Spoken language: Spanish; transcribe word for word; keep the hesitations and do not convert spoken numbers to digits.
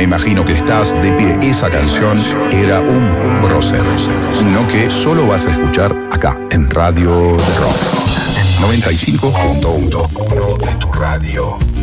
imagino que estás de pie. Esa canción era un prócer, no que solo vas a escuchar acá, en Radio de Rock. noventa y cinco punto uno de tu radio.